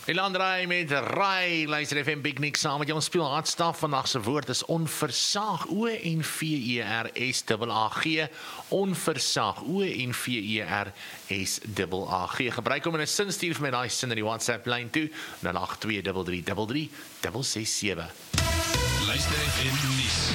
Elandrey met Rai, luister FM Big Nick saam met jou speel hartstaf. Vandag se woord is onversaag, O-N-V-E-R-S-A-G, onversaag, O-N-V-E-R-S-A-G. Gebruik hom in 'n sin, stuur vir my daai sin in die WhatsApp lyn toe, 0823333667. Luister FM nuus.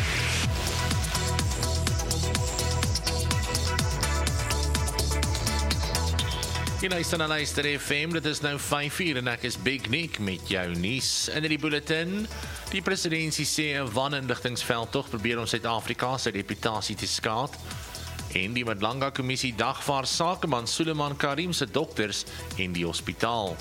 Jy luister na Luister FM, dit is nou 5:00 en ek is Big Nick met jou nuus. In die bulletin, die presidentsie sê 'n waninligtingsveldtog probeer om Suid-Afrika se reputasie te skaad. En die Madlanga Kommissie dagvaar sakeman Suleiman Karim se dokters in die hospitaal.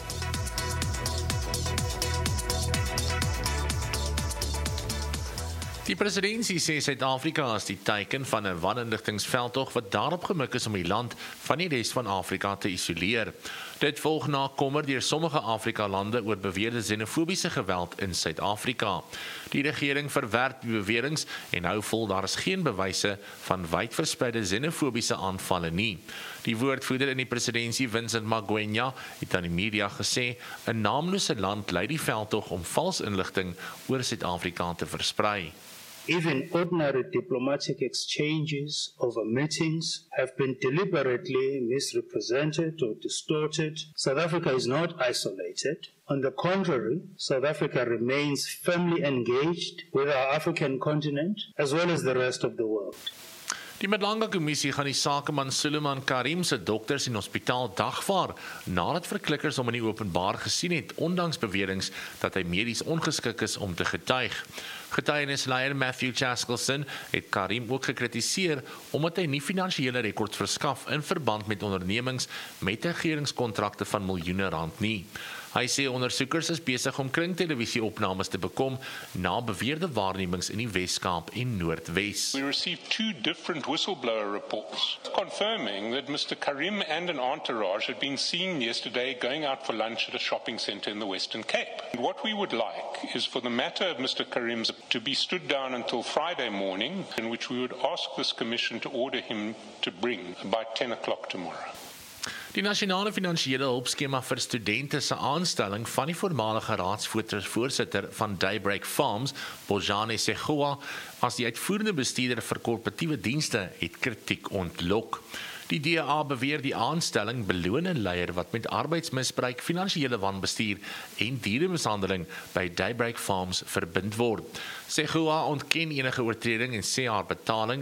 Die presidentsie sê Suid-Afrika is die teiken van 'n waninligtingsveldtog wat daarop gemik is om die land van die res van Afrika te isoleer. Dit volg na kommer deur sommige Afrika-lande oor beweerde xenofobiese geweld in Suid-Afrika. Die regering verwerp die beweringe en hou vol daar is geen bewyse van wydverspreide xenofobiese aanvalle nie. Die woordvoerder in die presidentsie, Vincent Magwenya, het aan die media gesê 'n naamlose land lei die veldtog om vals inligting oor Suid-Afrika te versprei. Even ordinary diplomatic exchanges over meetings have been deliberately misrepresented or distorted. South Africa is not isolated. On the contrary, South Africa remains firmly engaged with our African continent as well as the rest of the world. Die Madlanga Kommissie gaan die sakeman Suleiman Karim se dokters in hospitaal dagvaar nadat verklikkers hom in die openbaar gesien het, ondanks beweringe dat hy medies ongeskik is om te getuig. Getuienisleier Matthew Chaskelson het Karim ook gekritiseer omdat hy nie finansiële rekords verskaf in verband met ondernemings met regeringskontrakte van miljoene rand nie. Hy sê ondersoekers is besig om kringtelevisieopnames te bekom na beweerde waarnemings in die Wes-Kaap en Noordwes. We received two different whistleblower reports confirming that Mr. Karim and an entourage had been seen yesterday going out for lunch at a shopping centre in the Western Cape. And what we would like is for the matter of Mr. Karim's to be stood down until Friday morning, in which we would ask this commission to order him to bring by 10 o'clock tomorrow. Die nasionale finansiële hulpskema vir studente se aanstelling van die voormalige raadsvoorsitter van Daybreak Farms, Bojane Segua, as die uitvoerende bestuurder vir korporatiewe dienste het kritiek ontlok. Die DA beweer die aanstelling beloon 'n leier wat met arbeidsmisbruik, finansiële wanbestuur en dieremishandeling by Daybreak Farms verbind word. Segua ontken enige oortreding en sê haar betaling